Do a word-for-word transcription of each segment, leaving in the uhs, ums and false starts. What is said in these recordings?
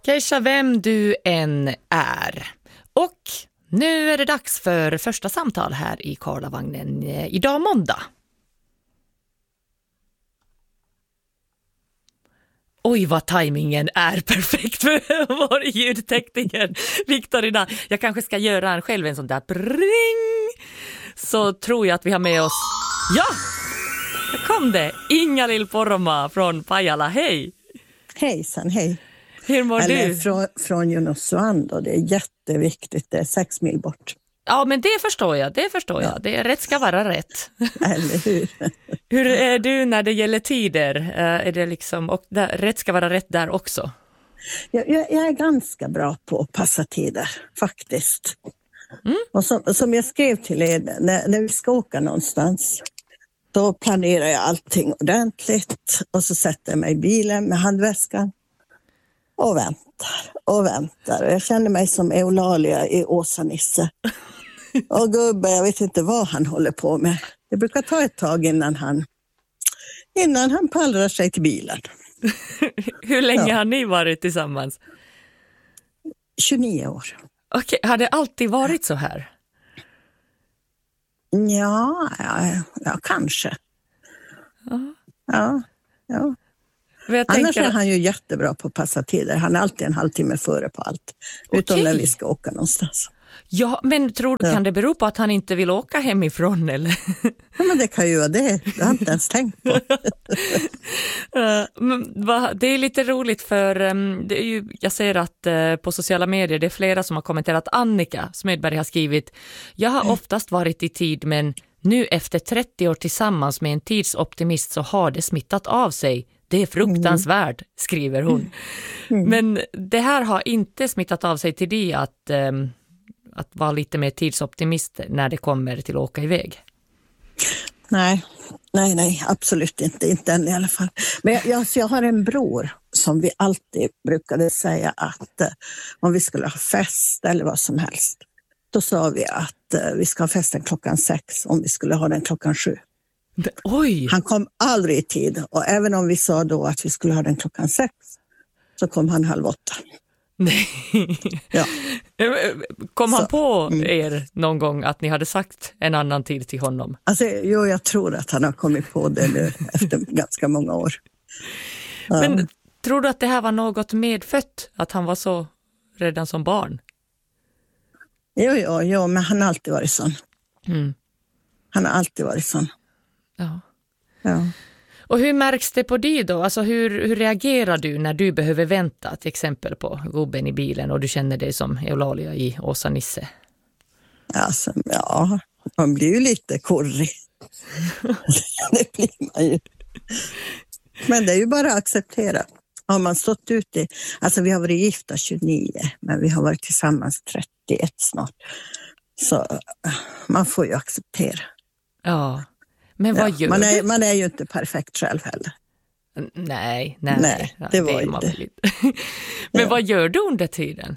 Keisha, vem du än är. Och nu är det dags för första samtal här i Karlavagnen idag måndag. Oj, vad tajmingen är perfekt för vår ljudtekniker Victorina. Jag kanske ska göra en själv en sån där pring. Så tror jag att vi har med oss... Ja, där kom det. Inga-Lill Poromaa från Pajala. Hej! Hejsan, hej. Hur mår Eller du? Från, från Junosuando. Det är jätteviktigt. Det är sex mil bort. Ja, men det förstår jag. Det förstår jag. Det rätt ska vara rätt. Eller hur? Hur är du när det gäller tider? Är det liksom, och där, rätt ska vara rätt där också? Jag, jag, jag är ganska bra på att passa tider, faktiskt. Mm. Och som, som jag skrev till er, när, när vi ska åka någonstans, då planerar jag allting ordentligt. Och så sätter jag mig i bilen med handväskan och väntar och väntar. Jag känner mig som Eulalia i Åsa-Nisse. Och gubbe, jag vet inte vad han håller på med. Det brukar ta ett tag innan han, innan han pallrar sig till bilen. Hur länge Ja. har ni varit tillsammans? tjugonio år. Okej, har det alltid varit så här? Ja, ja, ja kanske. Ja. Ja, ja. Jag Annars tänker... är han ju jättebra på att passa tider. Han är alltid en halvtimme före på allt. Utom Okej. när vi ska åka någonstans. Ja, men tror du, Ja. kan det bero på att han inte vill åka hemifrån eller? Ja, men det kan ju vara det. Det har jag inte ens tänkt på. Uh, men va, det är lite roligt för um, det är ju, jag ser att uh, på sociala medier det är flera som har kommenterat. Annika Smedberg har skrivit: jag har oftast varit i tid, men nu efter trettio år tillsammans med en tidsoptimist så har det smittat av sig. Det är fruktansvärt, mm. skriver hon. Mm. Men det här har inte smittat av sig till det att, um, att vara lite mer tidsoptimist när det kommer till att åka iväg. Nej, nej, nej, absolut inte. Inte än i alla fall. Men jag, jag, jag har en bror som vi alltid brukade säga att eh, om vi skulle ha fest eller vad som helst, då sa vi att eh, vi ska ha festen klockan sex om vi skulle ha den klockan sju. Oj! Han kom aldrig i tid, och även om vi sa då att vi skulle ha den klockan sex så kom han halv åtta. Nej. Ja. Kom han Så, på mm. er någon gång att ni hade sagt en annan tid till honom? Alltså, jo, jag tror att han har kommit på det nu efter ganska många år. Ja. Men tror du att det här var något medfött? Att han var så redan som barn? Jo, jo, jo, men han har alltid varit sån. Mm. Han har alltid varit sån. Ja. Ja. Och hur märks det på dig då? Alltså hur, hur reagerar du när du behöver vänta till exempel på gubben i bilen och du känner dig som Eulalia i Åsa-Nisse? Alltså, ja, man blir ju lite korrig. Det blir man ju. Men det är ju bara att acceptera. Har man stått ute, alltså vi har varit gifta tjugonio, men vi har varit tillsammans trettioett snart. Så man får ju acceptera. Ja. Men vad Ja, gör man är, du? man är ju inte perfekt själv heller. Nej, nej. Nej, ja, det var är man inte. väl inte. Men Ja. vad gör du under tiden?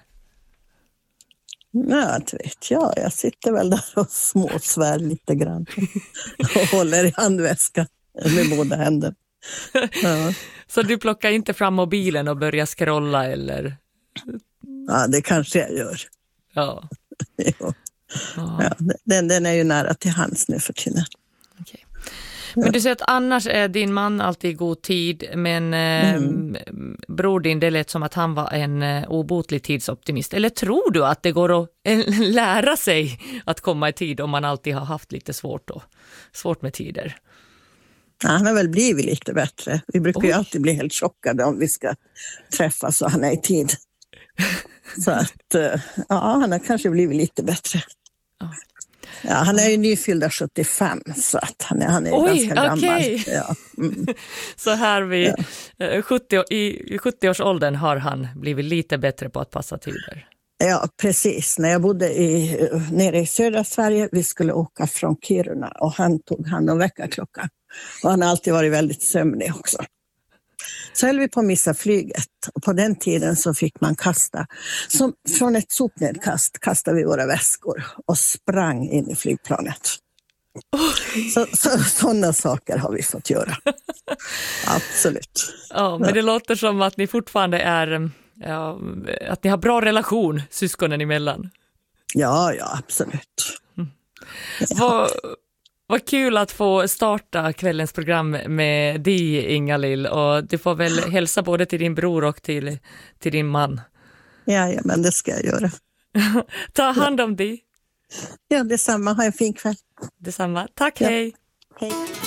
Ja, inte vet jag. Jag sitter väl där och småsvär lite grann. Och håller i handväskan med båda händerna. Ja. Så du plockar inte fram mobilen och börjar scrolla eller? Ja, det kanske jag gör. Ja. Jo. Ja. Ja, den, den är ju nära till hands nu för tiden. Okej. Men du säger att annars är din man alltid i god tid, men eh, mm. bror din, det lät som att han var en eh, obotlig tidsoptimist. Eller tror du att det går att eh, lära sig att komma i tid om man alltid har haft lite svårt, då, svårt med tider? Ja, han har väl blivit lite bättre. Vi brukar Oj. ju alltid bli helt chockade om vi ska träffas och han är i tid. Så att, eh, ja, han har kanske blivit lite bättre. Ja. Ja, han är ju nyfyllda sjuttiofem, så att han är, han är Oj, ganska gammal. okej. Ja. Mm. Så här vid Ja. eh, sjuttio, i sjuttio-årsåldern har han blivit lite bättre på att passa tider. Ja, precis. När jag bodde i, nere i södra Sverige, vi skulle åka från Kiruna och han tog hand om väckarklockan. Och han har alltid varit väldigt sömnig också. Så höll vi på att missa flyget, och på den tiden så fick man kasta, som från ett sopnedkast kastade vi våra väskor och sprang in i flygplanet. Så, så, sådana saker har vi fått göra. Absolut. Ja, men det låter som att ni fortfarande är Ja, att ni har bra relation syskonen emellan. Ja, ja, absolut. Mm. Ja. Vad, vad kul att få starta kvällens program med dig, Inga-Lill, och du får väl hälsa både till din bror och till, till din man. Ja, ja, men det ska jag göra. Ta hand om dig. Ja, detsamma. Ha en fin kväll. Detsamma. Tack, ja. hej. Hej.